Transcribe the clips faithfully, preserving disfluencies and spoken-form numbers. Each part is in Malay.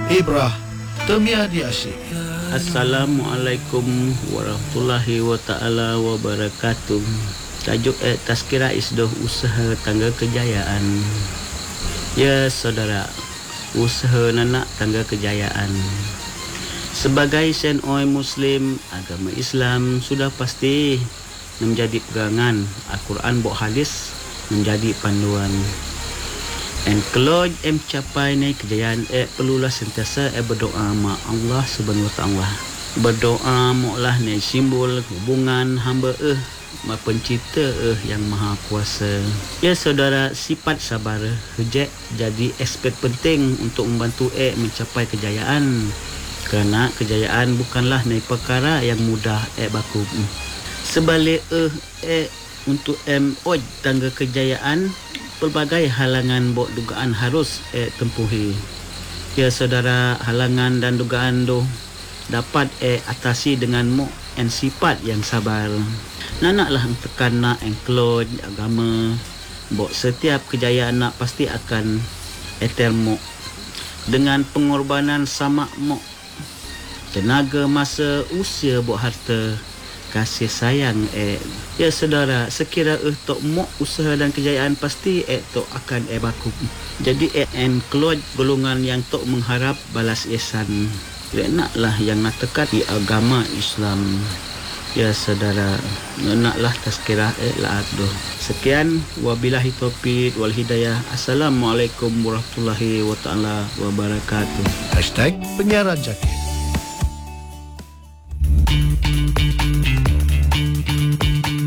Ibrah, temia di asyik. Assalamualaikum warahmatullahi wa ta'ala wabarakatuh. Tajuk eh, Tazkirah Isdoh Usaha Tangga Kejayaan. Ya saudara, usaha nanak tangga kejayaan. Sebagai senoi Muslim, agama Islam sudah pasti menjadi pegangan. Al-Quran bok hadis menjadi panduan. And kalau em capai ni kejayaan, eh perlulah sentiasa eh berdoa ma Allah Subhanahu Wa Taala. Berdoa moklah ni simbol hubungan hamba eh ma pencipta eh yang maha kuasa. Ya saudara, sifat sabar hejek jadi aspek penting untuk membantu eh mencapai kejayaan. Kerana kejayaan bukanlah ni perkara yang mudah eh baku. Sebalik eh eh untuk em oj tangga kejayaan, pelbagai halangan bok dugaan harus eh tempuhi. Ya saudara, halangan dan dugaan tu dapat eh atasi dengan mo en sifat yang sabar. Nanaklah tekan nak engklod agama bok setiap kejayaan nak pasti akan etermo dengan pengorbanan sama mo tenaga, masa, usia bok harta, kasih sayang eh. Ya saudara, sekira eh tok mok usaha dan kejayaan pasti eh tok akan eh baku. Jadi eh engklod golongan yang tok mengharap balas ihsan. Ya naklah yang nak tekat di agama Islam. Ya saudara, naklah tazkirah eh laat doh. Sekian, wabillahi taufiq wal hidayah. Assalamualaikum warahmatullahi wa ta'ala wabarakatuh. Hashtag penyiaran Jakit.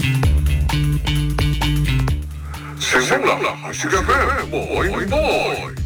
Sembanglah Asyik F M, boy boy.